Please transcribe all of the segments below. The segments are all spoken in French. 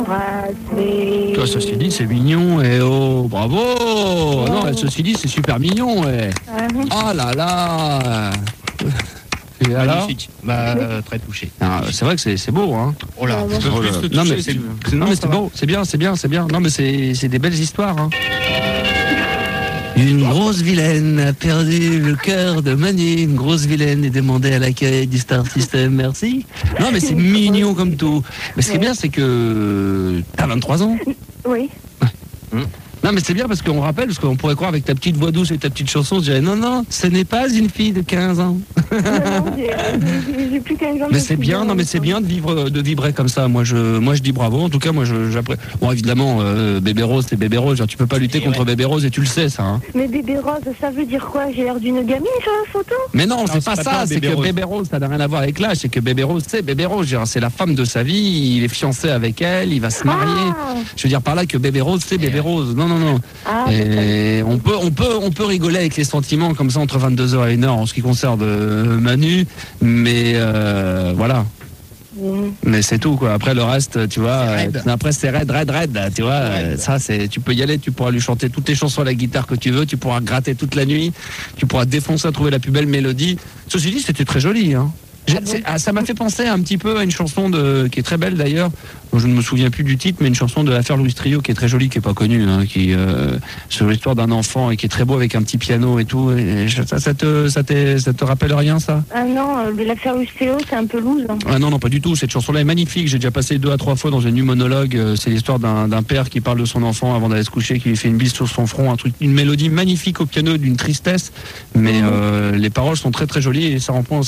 t'embrasser. Toi, ceci dit, c'est mignon, et oh, bravo. Non, ceci dit, c'est super mignon, et... Oh là là. Et alors Magnifique. Très touché. Ah, c'est vrai que c'est beau, hein. Oh là, non, mais c'est beau, c'est bien. Non, mais c'est des belles histoires, hein. Une grosse vilaine a perdu le cœur de Manu. Une grosse vilaine est demandée à l'accueil du Star System. Merci. Non, mais c'est mignon comme tout. Mais ce qui est bien, c'est que t'as 23 ans. Oui. Non, mais c'est bien parce qu'on rappelle, parce qu'on pourrait croire avec ta petite voix douce et ta petite chanson, on se dirait non, ce n'est pas une fille de 15 ans. Non, j'ai plus 15 ans. Mais c'est bien, non, mais c'est bien de vibrer comme ça. Moi, je dis bravo. En tout cas, moi, j'apprécie. Bon, évidemment, Bébé Rose, c'est Bébé Rose. Genre, tu peux pas lutter contre Bébé Rose et tu le sais, ça. Hein. Mais Bébé Rose, ça veut dire quoi? J'ai l'air d'une gamine sur la photo? Mais non, c'est pas ça. C'est que Bébé Rose, ça n'a rien à voir avec l'âge. C'est que Bébé Rose, c'est Bébé Rose. C'est la femme de sa vie. Il est fiancé avec elle. Il va se marier. Je veux dire par là que Bébé Rose, c'est Bébé Rose. Non. Et on peut rigoler avec les sentiments comme ça entre 22h et 1h en ce qui concerne Manu, mais voilà. Mais c'est tout quoi. Après le reste, tu vois. Après c'est raide, tu vois. Ça c'est. Tu peux y aller. Tu pourras lui chanter toutes les chansons à la guitare que tu veux. Tu pourras gratter toute la nuit. Tu pourras défoncer à trouver la plus belle mélodie. Ceci dit, c'était très joli. Hein. Ça m'a fait penser un petit peu à une chanson qui est très belle d'ailleurs. Je ne me souviens plus du titre, mais une chanson de l'affaire Louis Trio qui est très jolie, qui est pas connue, hein, sur l'histoire d'un enfant et qui est très beau avec un petit piano et tout. Et ça te rappelle rien ça? Ah non, l'affaire Louis Trio, c'est un peu loose. Hein. Ah non, pas du tout. Cette chanson-là est magnifique. J'ai déjà passé 2 à 3 fois dans un nu monologue. C'est l'histoire d'un père qui parle de son enfant avant d'aller se coucher, qui lui fait une bise sur son front, une mélodie magnifique au piano, d'une tristesse. Mais les paroles sont très très jolies et ça reprend.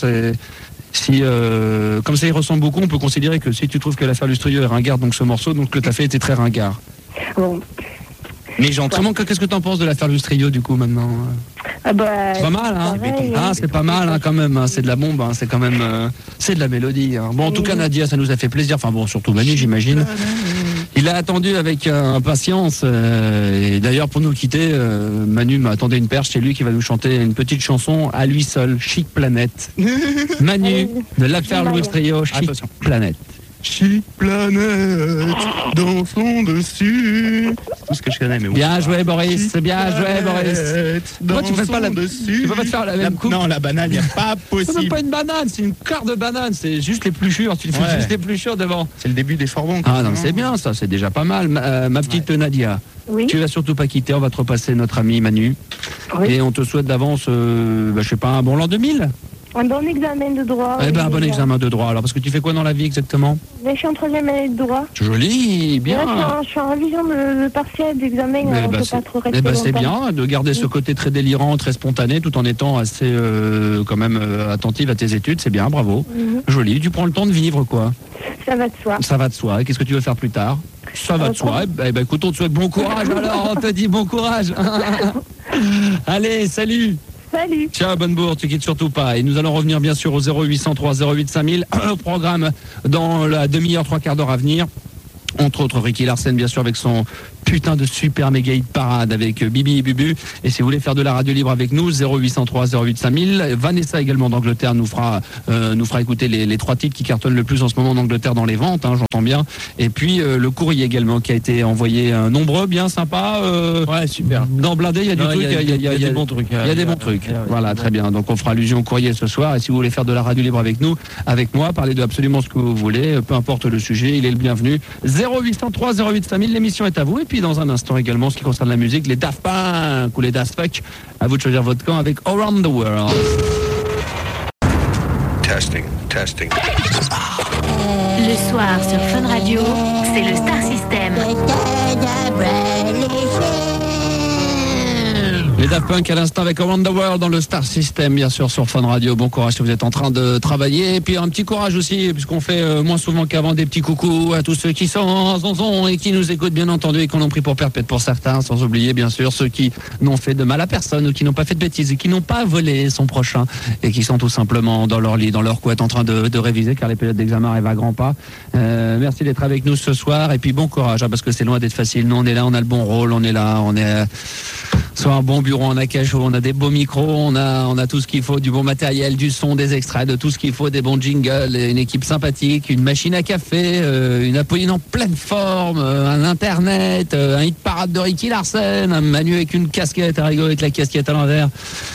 Si, comme ça il ressemble beaucoup, on peut considérer que si tu trouves que l'affaire Lustrieux est ringarde, donc ce morceau, donc que t'as fait était très ringard. Bon. Mais gentiment, qu'est-ce que t'en penses de l'affaire Lustrieux du coup maintenant? C'est pas mal, hein. C'est pas mal, hein, quand même. Hein. C'est de la bombe, hein. C'est quand même, c'est de la mélodie. Hein. Bon, en tout cas, Nadia, ça nous a fait plaisir. Enfin bon, surtout Manu, j'imagine. Il a attendu avec impatience. Et d'ailleurs, pour nous quitter, Manu m'a attendu une perche. C'est lui qui va nous chanter une petite chanson à lui seul, Chic Planète. Manu de l'affaire Louis Trio, Chic Planète. Chic Planète dans son dessus. C'est tout ce que je connais, mais bien joué Boris, bien joué Boris. Pourquoi tu fais pas tu peux pas te faire la même coupe? Non, la banane, il n'y a pas possible. C'est même pas une banane, c'est une quart de banane, c'est juste l'épluchure, tu fais juste l'épluchure devant. C'est le début des forbons. Ah non, c'est bien ça, c'est déjà pas mal. Ma petite Nadia, tu vas surtout pas quitter, on va te repasser notre ami Manu. Et on te souhaite d'avance, je sais pas, un bon l'an 2000. Un bon examen de droit. Un bon examen de droit. Alors, parce que tu fais quoi dans la vie exactement? Je suis en 3e année de droit. Joli, bien. Là, je suis en révision de partiel d'examen. On peut pas trop rester longtemps. C'est bien de garder ce côté très délirant, très spontané, tout en étant assez, quand même, attentive à tes études. C'est bien, bravo. Joli. Tu prends le temps de vivre, quoi. Ça va de soi. Ça va de soi. Et qu'est-ce que tu veux faire plus tard? Ça va de soi. Écoute, on te souhaite bon courage. Alors, on te dit bon courage. Allez, salut. Salut. Ciao, bonne bourre, tu quittes surtout pas. Et nous allons revenir bien sûr au 0803 08 5000, au programme dans la demi-heure, 3/4 d'heure à venir. Entre autres, Ricky Larsen, bien sûr, avec son putain de super méga hit parade avec Bibi et Bubu. Et si vous voulez faire de la radio libre avec nous, 0803 08 5000. Vanessa également d'Angleterre nous fera écouter les 3 titres qui cartonnent le plus en ce moment en Angleterre dans les ventes, hein, j'entends bien. Et puis le courrier également qui a été envoyé nombreux, bien sympa. Ouais, super. Dans Blindé, il y a du truc, il y a des bons trucs. Il y a des bons trucs. Voilà, très bien. Donc on fera allusion au courrier ce soir. Et si vous voulez faire de la radio libre avec nous, avec moi, parlez de absolument ce que vous voulez, peu importe le sujet, il est le bienvenu. 0803 08 5000, l'émission est à vous. Et puis dans un instant également, ce qui concerne la musique, les Daft Punk ou les Daft Punk, à vous de choisir votre camp avec Around the World. Testing. Le soir sur Fun Radio, c'est le Star System. Les Daft Punk à l'instant avec Around the World dans le Star System, bien sûr, sur Fun Radio. Bon courage si vous êtes en train de travailler. Et puis un petit courage aussi, puisqu'on fait moins souvent qu'avant des petits coucous à tous ceux qui sont et qui nous écoutent, bien entendu, et qu'on a pris pour perpète pour certains, sans oublier, bien sûr, ceux qui n'ont fait de mal à personne ou qui n'ont pas fait de bêtises et qui n'ont pas volé son prochain et qui sont tout simplement dans leur lit, dans leur couette, en train de réviser, car les périodes d'examen arrivent à grands pas. Merci d'être avec nous ce soir. Et puis bon courage, parce que c'est loin d'être facile. Nous, on est là, on a le bon rôle, on est là, Soit un bon bureau en acajou, on a des beaux micros, on a tout ce qu'il faut, du bon matériel, du son, des extraits, de tout ce qu'il faut, des bons jingles, une équipe sympathique, une machine à café, une Apolline en pleine forme, un internet, un hit parade de Ricky Larsen, un Manu avec une casquette, à rigoler avec la casquette à l'envers.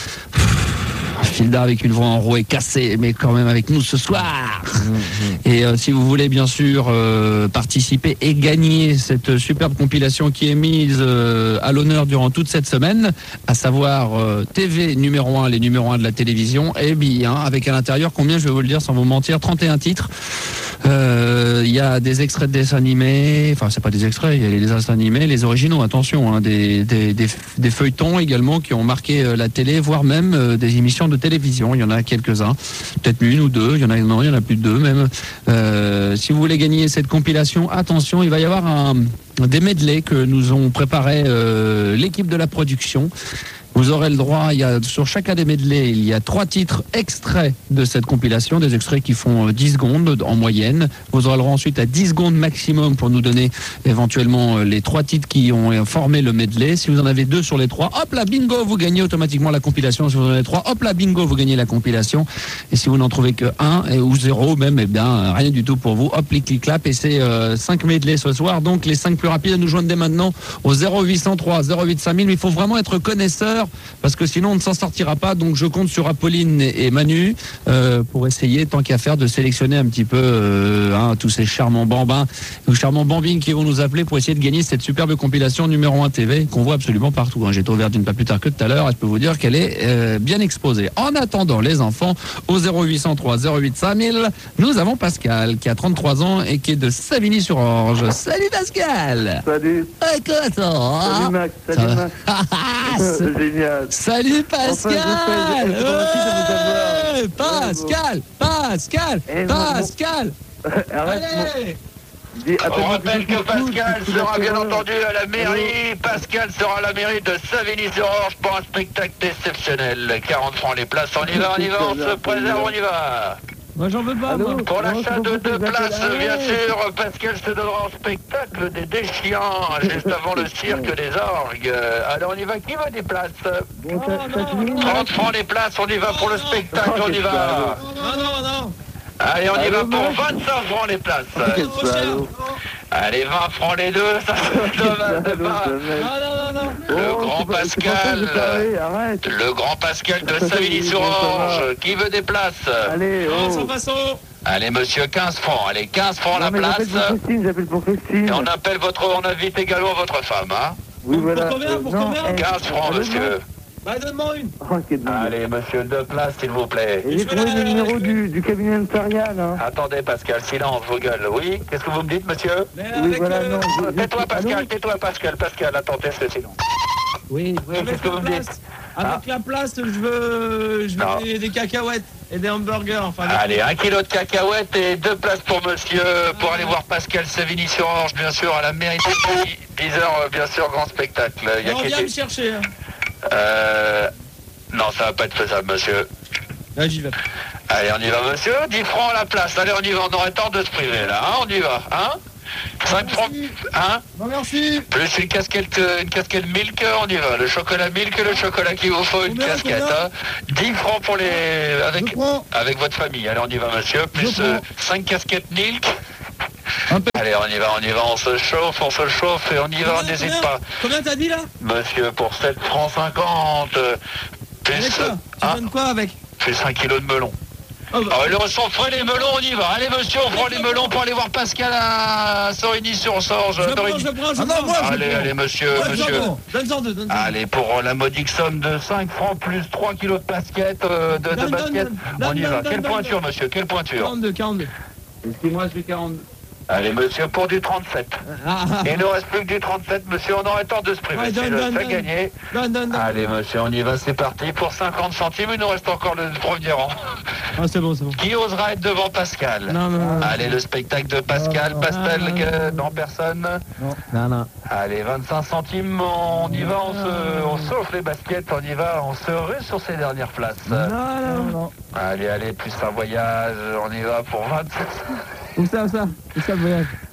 Filda avec une voix enrouée cassée, mais quand même avec nous ce soir. Et si vous voulez bien sûr participer et gagner cette superbe compilation qui est mise à l'honneur durant toute cette semaine, à savoir TV numéro 1, les numéros 1 de la télévision, et bien avec à l'intérieur, combien je vais vous le dire sans vous mentir, 31 titres. Il y a des extraits de dessins animés, enfin c'est pas des extraits, il y a les dessins animés, les originaux, attention, hein, des feuilletons également qui ont marqué la télé, voire même des émissions de télévision. Il y en a quelques-uns, peut-être une ou deux, il y en a plus de deux même. Si vous voulez gagner cette compilation, attention, il va y avoir des medleys que nous ont préparé l'équipe de la production. Vous aurez le droit, sur chacun des medleys, il y a 3 titres extraits de cette compilation, des extraits qui font 10 secondes en moyenne. Vous aurez le droit ensuite à 10 secondes maximum pour nous donner éventuellement les 3 titres qui ont formé le medley. Si vous en avez 2 sur les 3, hop là, bingo, vous gagnez automatiquement la compilation. Si vous en avez 3, hop là, bingo, vous gagnez la compilation. Et si vous n'en trouvez que 1 ou 0 même, eh bien, rien du tout pour vous. Hop, clic, clap. Et c'est 5 medleys ce soir. Donc les 5 plus rapides à nous joindre dès maintenant au 0803 08 5000. Mais il faut vraiment être connaisseur, parce que sinon on ne s'en sortira pas. Donc je compte sur Apolline et Manu pour essayer, tant qu'à faire, de sélectionner un petit peu tous ces charmants bambins ou charmants bambines qui vont nous appeler pour essayer de gagner cette superbe compilation numéro 1 TV qu'on voit absolument partout. J'ai été ouvert d'une pas plus tard que tout à l'heure et je peux vous dire qu'elle est bien exposée. En attendant, les enfants, au 0803 08 5000, nous avons Pascal qui a 33 ans et qui est de Savigny-sur-Orge. Salut Pascal. Salut. Salut Max. Salut Max. Génial. Salut Pascal. Enfin, Pascal. Arrête. On rappelle que Pascal sera bien entendu à la mairie. Pascal sera à la mairie de Savigny-sur-Orge pour un spectacle exceptionnel. 40 francs les places. On y va, on se préserve, on y va. Moi j'en veux pas. Pour l'achat de 2 places, bien sûr, Pascal se donnera en spectacle des déchiants juste avant le cirque des orgues. Alors on y va, qui veut des places? 30 francs les places, on y va pour le spectacle, on y va. Non. Allez, on y va pour 25 francs les places. Allez, 20 francs les deux, ça c'est dommage de pas. Non. Le grand Pascal de Savigny-sur-Orge, qui veut des places? Allez, sans façon. Allez, monsieur, 15 francs. Allez, 15 francs la place. J'appelle pour Christine. Et on invite également votre femme, hein? Oui, voilà. Pour combien 15 francs, monsieur. Bah, donne-moi une. Allez, monsieur, 2 places, s'il vous plaît. Et j'ai trouvé le numéro du cabinet notarial. Hein. Attendez, Pascal, silence, vos gueules. Oui, qu'est-ce que vous me dites, monsieur? Oui, voilà, non. Tais-toi, Pascal. Pascal, attendez, c'est silence. Oui, qu'est-ce que vous me dites? Avec la place, je veux des cacahuètes et des hamburgers. Allez, 1 kilo de cacahuètes et 2 places pour monsieur, pour aller voir Pascal Savigny-sur-Orge, bien sûr, à la mairie de 10h, bien sûr, grand spectacle. On vient me chercher. Non, ça va pas être faisable, monsieur. Là, j'y vais. Allez, on y va, monsieur. 10 francs la place. Allez, on y va. On aurait tort de se priver, là. Hein, on y va. Hein 5 francs. Hein Non, merci. Plus une casquette milk, on y va. Le chocolat milk, le chocolat qu'il vous faut, une casquette. Hein 10 francs pour avec votre famille. Allez, on y va, monsieur. Plus 5 casquettes milk. Allez, on y va, on se chauffe et on y va, on n'hésite pas. Combien t'as dit là? Monsieur, pour 7 francs 50, plus... Tu donnes quoi avec? Plus 1 kilo de melon. On ferait les melons, on y va. Allez, monsieur, on prend les melons pour aller voir Pascal à Savigny-sur-Orge. Je prends. Allez, monsieur. Donne-en deux. Allez, pour la modique somme de 5 francs plus 3 kilos de basket, de basket, on y va. Quelle pointure, monsieur? Quelle pointure? 42. Excusez-moi, je fais 42. Allez, monsieur, pour du 37. Il ne reste plus que du 37, monsieur. On aurait tort de se priver. C'est gagné. Allez, monsieur, on y va. C'est parti. Pour 50 centimes, il nous reste encore le premier rang. C'est bon. Qui osera être devant Pascal? Non. Allez, le spectacle de Pascal. Non, personne. Non. Allez, 25 centimes. On y va. On sauve les baskets. On y va. On se rue sur ces dernières places. Non. Allez, plus un voyage. On y va pour 25. Où ça le voyage?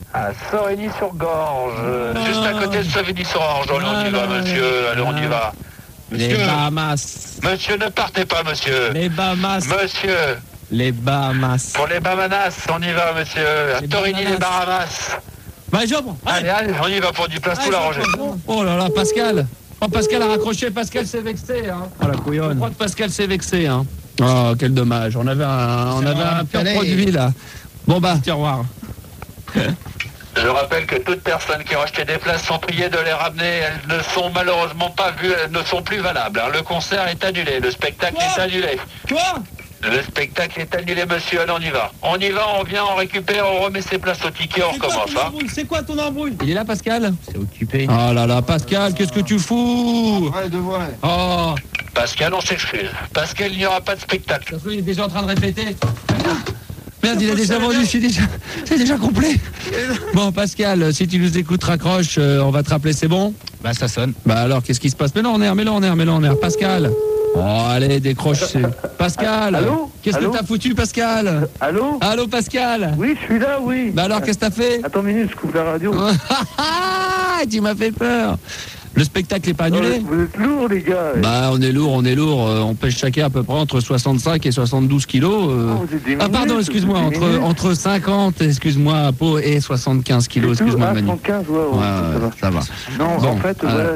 À Sorigny-sur-Gorge, juste à côté de Savigny-sur-Orge. Allez, on y va, monsieur. Allez, on y va. Les Bahamas. Monsieur, ne partez pas, monsieur. Les Bahamas. Monsieur. Les Bahamas. Pour les Bamanas, on y va, monsieur. À Torigny, les Bahamas. Bah, j'ouvre. Allez, on y va pour du place tout la rangée. Oh là là, Pascal. Oh, Pascal a raccroché. Pascal s'est vexé. Hein. Oh, la couillonne. Je crois que Pascal s'est vexé. Hein. Oh, quel dommage. On avait un pire produit, là. Bon, bah, tiroir. Je rappelle que toutes personnes qui ont acheté des places sont priées de les ramener. Elles ne sont malheureusement pas vues, elles ne sont plus valables. Le concert est annulé, le spectacle est annulé. Quoi ? Le spectacle est annulé, monsieur. Allez, on y va. On y va, on vient, on récupère, on remet ses places au ticket, on recommence. C'est quoi ton embrouille? Il est là, Pascal? C'est occupé. Oh là là, Pascal, qu'est-ce que tu fous? Oh. Pascal, on s'excuse. Pascal, il n'y aura pas de spectacle. De toute façon, il est déjà en train de répéter. Merde, il a déjà vendu, c'est déjà complet. Bon, Pascal, si tu nous écoutes, raccroche, on va te rappeler, c'est bon? Bah, ça sonne. Bah alors, qu'est-ce qui se passe? Mets-le en air. Pascal. Oh, allez, décroche. Pascal. Allô? Qu'est-ce que t'as foutu, Pascal? Allô? Allô, Pascal? Oui, je suis là, oui. Bah alors, qu'est-ce que t'as fait? Attends une minute, je coupe la radio. Tu m'as fait peur. Le spectacle n'est pas annulé? Vous êtes lourds, les gars. Bah, on est lourd. On pèse chacun à peu près entre 65 et 72 kilos. Pardon, excuse-moi, entre 50, excuse-moi, Pau, et 75 kilos, excuse-moi, Manu. 75, ouais, ça va. Non, bon, en fait, voilà,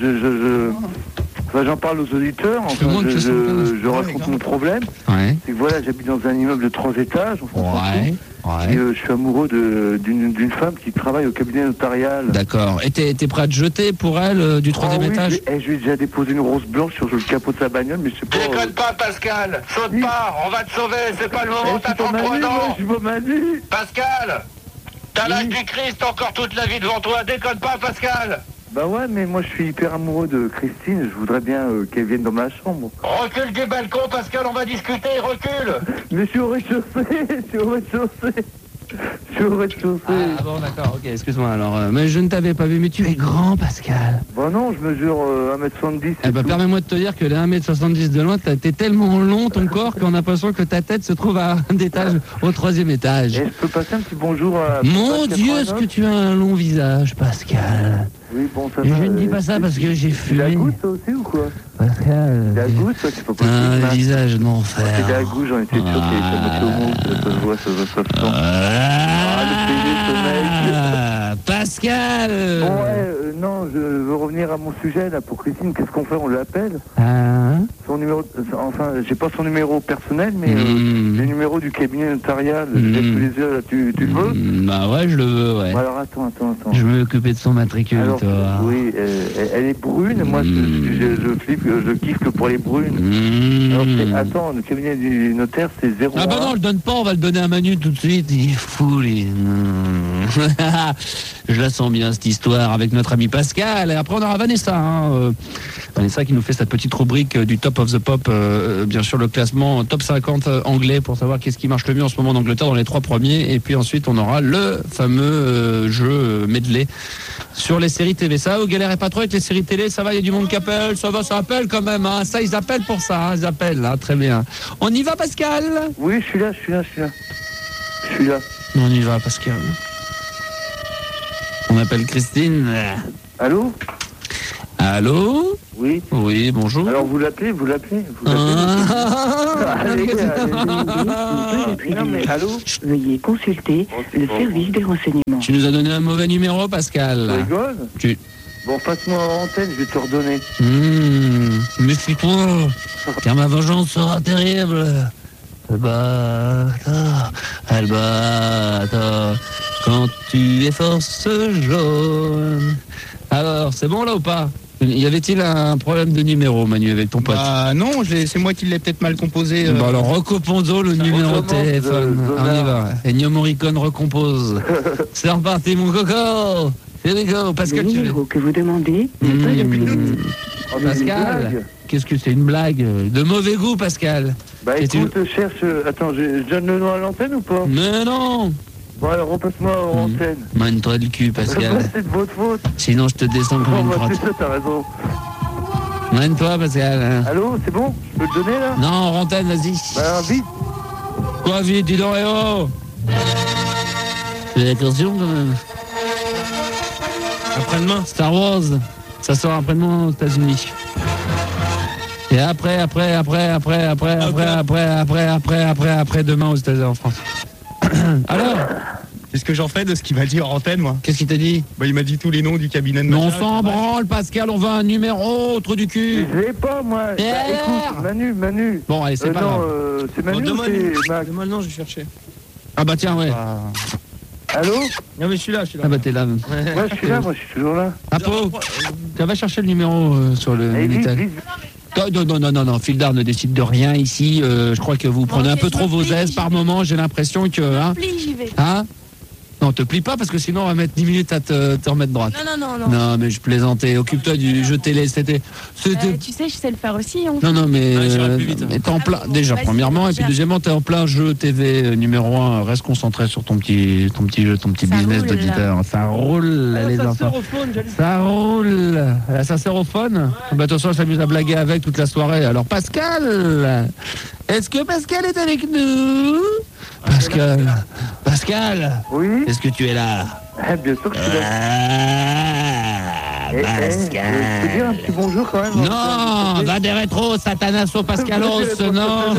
j'en parle aux auditeurs, enfin, je raconte mon problème. Ouais. C'est que voilà, j'habite dans un immeuble de 3 étages. Ouais. Et je suis amoureux d'une femme qui travaille au cabinet notarial. D'accord. Et t'es prêt à te jeter pour elle du 3e étage? Je lui ai déjà déposé une rose blanche sur le capot de sa bagnole, mais je sais pas... Déconne pas, Pascal. Saute pas, on va te sauver. C'est pas le moment, t'as 33 ans. Je veux Manu. Pascal, t'as l'âge du Christ, encore toute la vie devant toi. Déconne pas, Pascal. Bah ouais, mais moi je suis hyper amoureux de Christine, je voudrais bien qu'elle vienne dans ma chambre. Recule du balcon, Pascal, on va discuter, recule. Mais je suis au rez-de-chaussée, Ah bon, d'accord, ok, excuse-moi alors. Mais je ne t'avais pas vu, mais tu es grand, Pascal. Bah non, je mesure 1m70. Eh bah, permets-moi de te dire que les 1m70 de loin, t'es tellement long ton corps qu'on a l'impression que ta tête se trouve à un étage, au 3e étage. Et je peux passer un petit bonjour à... Mon Dieu, est-ce que tu as un long visage, Pascal? Oui, bon, ça je va, ne dis pas ça parce que j'ai fumé. Tu la goutte, toi aussi, ou quoi? Pascal... La goutte, toi, c'est pas possible. Un visage d'enfer. C'est la goutte, j'en étais choqué. Ça me fait au monde, ça se voit, ça se sent. Pascal. Bon, ouais, non, je veux revenir à mon sujet, là, pour Christine. Qu'est-ce qu'on fait? On l'appelle? Son numéro... Enfin, j'ai pas son numéro personnel, mais le numéro du cabinet notarial. Je l'ai sous les yeux, là. Tu le veux? Bah ouais, je le veux, ouais. Alors, attends. Je veux m'occuper de son matricule, alors, toi. Oui, elle est brune. Moi, je kiffe que pour les brunes. Alors, attends, le cabinet du notaire, c'est 0. Ah bah non, on le donne pas, on va le donner à Manu tout de suite. Il est fou, lui. Je la sens bien, cette histoire, avec notre ami Pascal. Et après, on aura Vanessa. Vanessa qui nous fait sa petite rubrique du Top of the Pop. Bien sûr, le classement Top 50 anglais pour savoir qu'est-ce qui marche le mieux en ce moment en Angleterre dans les 3 premiers. Et puis ensuite, on aura le fameux jeu medley sur les séries TV. Ça, vous galérez pas trop avec les séries télé? Ça va, il y a du monde qui appelle? Ça va, ça appelle quand même. Ça, ils appellent pour ça. Ils appellent, là. Très bien. On y va, Pascal? Oui, je suis là. On y va, Pascal. On appelle Christine. Allô? Oui. Oui, bonjour. Alors vous l'appelez Allez, non mais allô? Veuillez consulter le service des renseignements. Tu nous as donné un mauvais numéro, Pascal. Tu rigoles? Bon, passe-moi en antenne, je vais te redonner. Méfie-toi, car ma vengeance sera terrible. Albata, quand tu es force jaune. Alors, c'est bon là ou pas? Y avait-il un problème de numéro, Manu, avec ton pote? Non, c'est moi qui l'ai peut-être mal composé. Bon alors, recomponsons le numéro de téléphone. On y va. Ennio Morricone recompose. C'est reparti, mon coco. Here we go. Pascal, le numéro que vous demandez n'est pas appelé. Pascal, qu'est-ce que c'est une blague? De mauvais goût, Pascal. Bah écoute, cherche... Attends, je donne le nom à l'antenne ou pas? Mais non. Bon alors, repasse-moi en antenne. Mane-toi le cul, Pascal. C'est de votre faute. Sinon, je te descends comme une crotte. C'est ça, t'as raison. Mane-toi, Pascal. Allô, c'est bon? Je peux te donner, là? Non, en antenne, vas-y. Bah, vite. Quoi, vite? Dis donc, Fais attention quand même. Après-demain. Star Wars, ça sort après-demain aux États-Unis. Et après demain aux États-Unis en France. Alors, qu'est-ce que j'en fais de ce qu'il m'a dit en antenne, moi? Qu'est-ce qu'il t'a dit? Bah, il m'a dit tous les noms du cabinet de Mais on s'en branle, Pascal, on veut un numéro, trou du cul. Je sais pas, moi. Bah, écoute, Manu. Bon, allez, c'est pas grave. C'est Manu ou c'est Max? Demain, non, je vais chercher. Ah bah tiens, ouais. Allô? Non, mais je suis là. Ah bah t'es là. Ouais, je suis là, moi, je suis toujours là. Apo, tu vas chercher le numéro sur le Minitel. Non, Fildar ne décide de rien ici. Je crois que vous prenez un peu trop vos aises par moment. J'ai l'impression que... Hein, j'y vais. Hein? Non, te plie pas parce que sinon on va mettre 10 minutes à te remettre droite. Non. Non, mais je plaisantais. Occupe-toi du jeu télé. C'était... Tu sais, je sais le faire aussi. Hein. Non, mais, plus vite. mais t'es en plein... Déjà, premièrement, et puis deuxièmement, t'es en plein jeu TV numéro 1. Reste concentré sur ton petit business d'auditeur. Ça roule, les enfants. Ça roule. La sincérophone. Bah, de toute façon, on s'amuse à blaguer avec toute la soirée. Alors, Pascal, est-ce que Pascal est avec nous? Pascal. Oui. Est-ce que tu es là? Bien sûr que je suis là. Pascal. Je peux dire un petit bonjour quand même? Non, va des rétros, Satanasso Pascalos, non.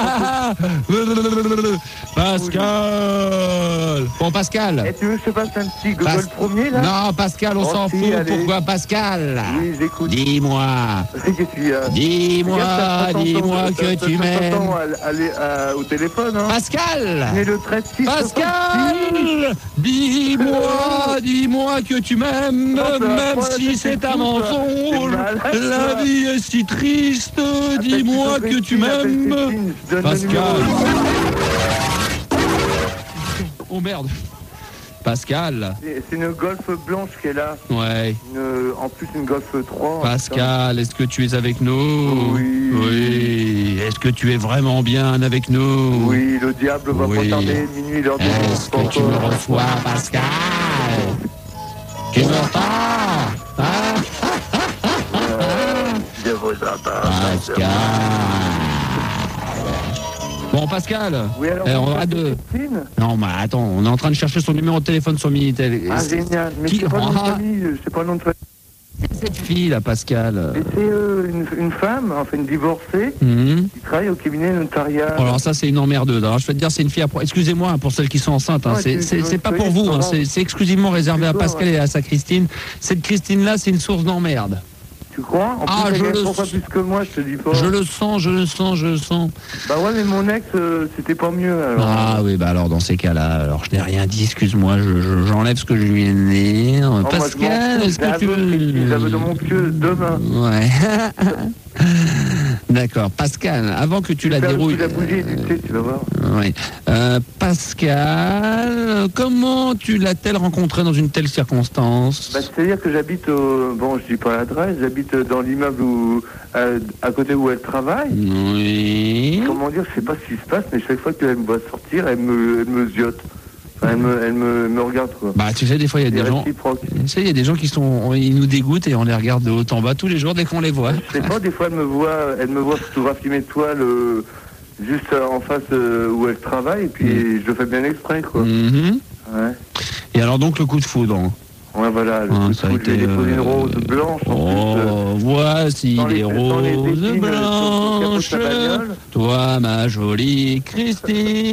Pascal. Bon, Pascal. Tu veux que je te passe un petit Google premier là? Non, Pascal, on s'en fout. Allez. Pourquoi, Pascal? Oui, j'écoute. Dis-moi. Dis-moi que tu m'aimes. Aller au téléphone, hein. Pascal. Mais le 36. Pascal, dis-moi que tu m'aimes, même si c'est un mensonge. La vie est si triste. Dis-moi que tu m'aimes, Pascal. Oh merde. Pascal. C'est une Golf blanche qui est là. Ouais. En plus une Golf 3. Pascal, est-ce que tu es avec nous? Oui. Est-ce que tu es vraiment bien avec nous? Oui, le diable va pas tarder, minuit, l'heure du Est-ce que tu me reçois, Pascal? Tu m'entends? Je vous entends. Pascal. Bon, Pascal, oui, alors, on aura deux. Non, mais attends, on est en train de chercher son numéro de téléphone sur Minitel. Ah, génial. Mais c'est pas le nom de famille, c'est pas le nom de famille. Cette fille, là, Pascal. Et c'est une femme, enfin une divorcée, qui travaille au cabinet notarial. Alors ça, c'est une emmerdeuse. Alors je vais te dire, c'est une fille à... Excusez-moi pour celles qui sont enceintes. Hein. C'est pas pour vous. Hein. C'est exclusivement réservé à Pascal et à sa Christine. Cette Christine-là, c'est une source d'emmerde. Tu crois? En plus, elle pas plus que moi, je te dis pas. Je le sens. Bah ouais, mais mon ex, c'était pas mieux. Alors. Ah oui, bah alors dans ces cas-là, alors je n'ai rien dit, excuse-moi, j'enlève ce que je lui ai dit. Pascal, est-ce que tu veux... J'avais dans mon pieu demain. Ouais. D'accord. Pascal, avant que tu la dérouilles... Tu l'as bougé, tu vas voir. Oui. Pascal, comment tu l'as-t-elle rencontré dans une telle circonstance? Bah, c'est-à-dire que j'habite bon, je dis pas l'adresse, j'habite dans l'immeuble à côté où elle travaille. Oui. Comment dire, je sais pas ce qui se passe, mais chaque fois qu'elle me voit sortir, elle me ziote. Enfin, elle me regarde, quoi. Bah, tu sais, des fois, il y a des gens... Tu sais, il y a des gens ils nous dégoûtent et on les regarde de haut en bas tous les jours dès qu'on les voit. Je sais pas, des fois, elle me voit photographier mes toiles juste en face où elle travaille, et puis je le fais bien exprès, quoi. Ouais. Et alors, donc, le coup de foudre. Ouais, voilà, le coup de foudre, je vais déposer une rose blanche. Voici les roses blanches, toi, ma jolie Christine.